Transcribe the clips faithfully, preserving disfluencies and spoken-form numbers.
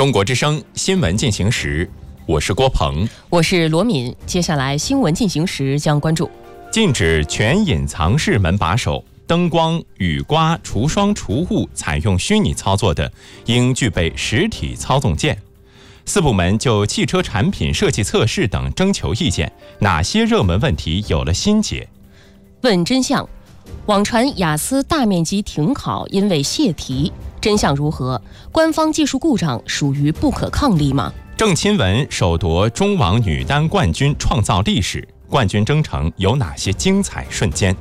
中国之声新闻进行时，我是郭鹏， 我是罗敏。接下来新闻进行时将关注： 禁止全隐藏式门把手，灯光、雨刮、除霜、除雾采用虚拟操作的，应具备实体操纵键。四部门就汽车产品设计测试等征求意见，哪些热门问题有了新解？ 问真相：网传雅思大面积停考因为泄题，真相如何？官方技术故障属于不可抗力吗？ 郑钦文首夺中网女单冠军，创造历史，冠军征程有哪些精彩瞬间？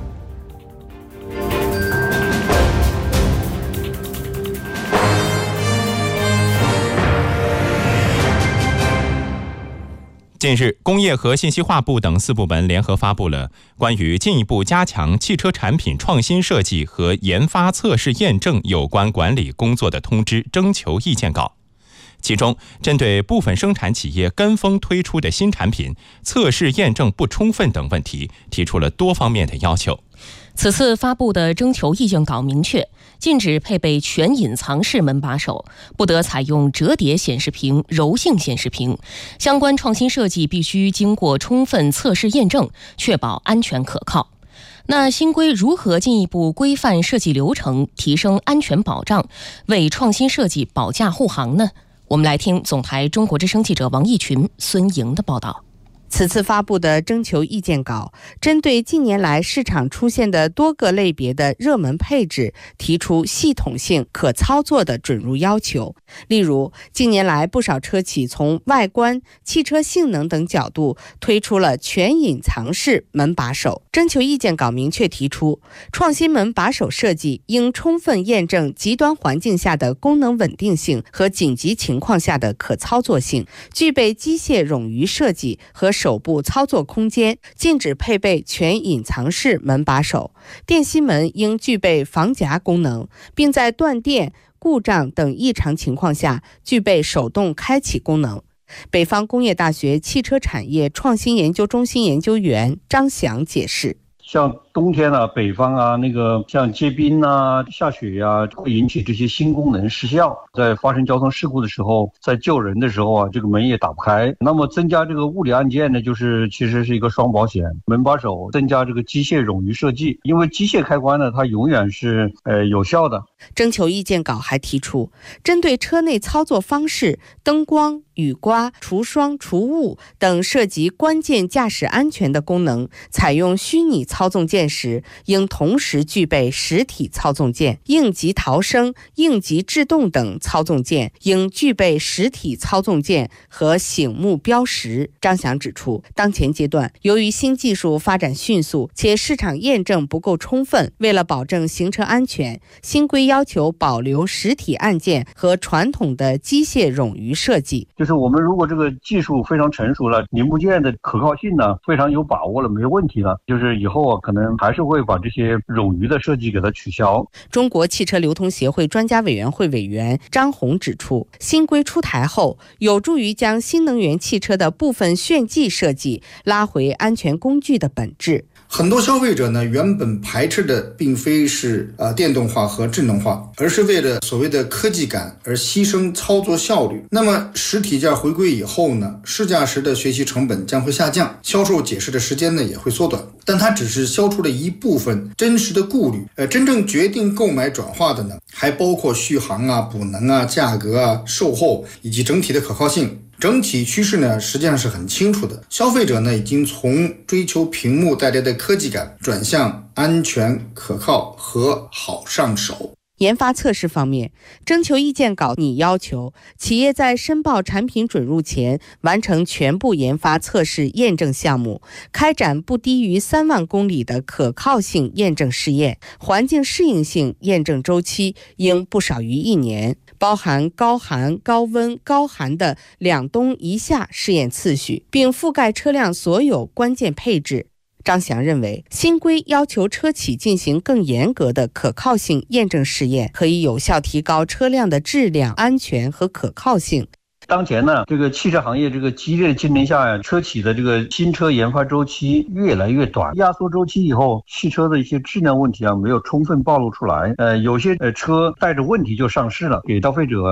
近日，工业和信息化部等四部门联合发布了关于进一步加强汽车产品创新设计和研发测试验证有关管理工作的通知征求意见稿。其中，针对部分生产企业跟风推出的新产品测试验证不充分等问题，提出了多方面的要求。 此次发布的征求意见稿明确，禁止配备全隐藏式门把手，不得采用折叠显示屏、柔性显示屏。相关创新设计必须经过充分测试验证，确保安全可靠。那新规如何进一步规范设计流程，提升安全保障，为创新设计保驾护航呢？我们来听总台中国之声记者王义群、孙莹的报道。 此次发布的征求意见稿，针对近年来市场出现的多个类别的热门配置，提出系统性、可操作的准入要求。例如，近年来不少车企从外观、汽车性能等角度推出了全隐藏式门把手。征求意见稿明确提出，创新门把手设计应充分验证极端环境下的功能稳定性和紧急情况下的可操作性，具备机械冗余设计和手部操作空间，禁止配备全隐藏式门把手。电吸门应具备防夹功能，并在断电、故障等异常情况下具备手动开启功能。北方工业大学汽车产业创新研究中心研究员张翔解释， 像冬天啊，北方啊，那个像结冰啊、下雪呀、啊，会引起这些新功能失效。在发生交通事故的时候，在救人的时候啊，这个门也打不开。那么增加这个物理按键呢，就是其实是一个双保险。门把手增加这个机械冗余设计，因为机械开关呢，它永远是呃有效的。 征求意见稿还提出，针对车内操作方式、灯光、雨刮、除霜、除雾等涉及关键驾驶安全的功能，采用虚拟操纵键时，应同时具备实体操纵键。应急逃生、应急制动等操纵键应具备实体操纵键和醒目标识。张翔指出，当前阶段，由于新技术发展迅速，且市场验证不够充分，为了保证行车安全，新规要求保留实体按键和传统的机械冗余设计。 就是我们如果这个技术非常成熟了，零部件的可靠性呢非常有把握了，没有问题了，就是以后啊可能还是会把这些冗余的设计给它取消。 中国汽车流通协会专家委员会委员张红指出，新规出台后，有助于将新能源汽车的部分炫技设计拉回安全工具的本质。 很多消费者呢，原本排斥的并非是呃电动化和智能化，而是为了所谓的科技感而牺牲操作效率。那么实体件回归以后呢，试驾时的学习成本将会下降，销售解释的时间呢也会缩短。但它只是消除了一部分真实的顾虑，呃，真正决定购买转化的呢，还包括续航啊、补能啊、价格啊、售后以及整体的可靠性。整体趋势呢，实际上是很清楚的。消费者呢，已经从追求屏幕带来的科技感，转向安全、可靠和好上手。 研发测试方面，征求意见稿拟要求企业在申报产品准入前完成全部研发测试验证项目，开展不低于三万公里的可靠性验证试验，环境适应性验证周期应不少于一年，包含高寒、高温、高寒的两冬一夏试验次序，并覆盖车辆所有关键配置。张翔认为，新规要求车企进行更严格的可靠性验证试验，可以有效提高车辆的质量、安全和可靠性。 当前呢，这个汽车行业这个激烈竞争下呀，车企的这个新车研发周期越来越短，压缩周期以后，汽车的一些质量问题啊没有充分暴露出来，呃，有些呃车带着问题就上市了，给消费者